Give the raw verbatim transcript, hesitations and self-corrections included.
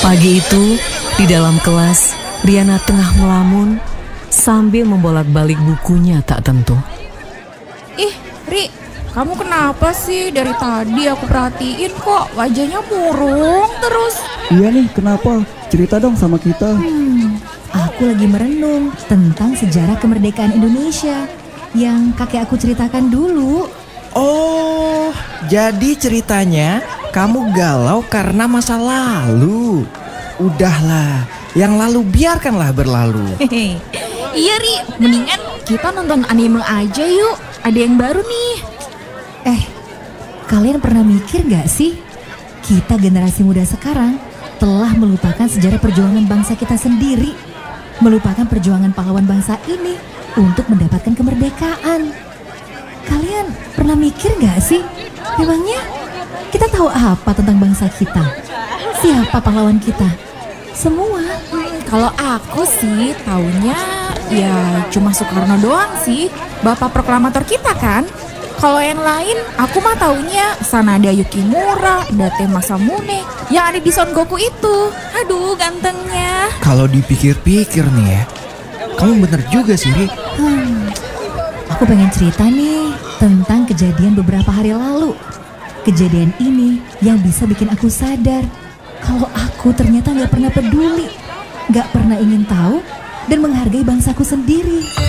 Pagi itu, di dalam kelas, Riana tengah melamun sambil membolak-balik bukunya tak tentu. Ih, Ri, kamu kenapa sih? Dari tadi aku perhatiin kok wajahnya murung terus. Iya nih, kenapa? Cerita dong sama kita. Hmm, aku lagi merenung tentang sejarah kemerdekaan Indonesia yang kakek aku ceritakan dulu. Oh, jadi ceritanya kamu galau karena masa lalu. Udahlah, yang lalu biarkanlah berlalu. Hehe. Iya, Ri, mendingan kita nonton anime aja yuk. Ada yang baru nih. Eh, kalian pernah mikir gak sih? Kita generasi muda sekarang telah melupakan sejarah perjuangan bangsa kita sendiri. Melupakan perjuangan pahlawan bangsa ini untuk mendapatkan kemerdekaan. Kalian pernah mikir gak sih? Memangnya kita tahu apa tentang bangsa kita? Siapa pahlawan kita? Semua. Hmm, kalau aku sih taunya ya cuma Soekarno doang sih. Bapak proklamator kita kan. Kalau yang lain aku mah taunya Sanada Yukimura, Date Masamune yang ada di Son Goku itu. Aduh, gantengnya. Kalau dipikir-pikir nih ya, kamu bener juga sih, Ri. Hmm, aku pengen cerita nih tentang kejadian beberapa hari lalu. Kejadian ini yang bisa bikin aku sadar kalau aku ternyata gak pernah peduli, gak pernah ingin tahu dan menghargai bangsaku sendiri.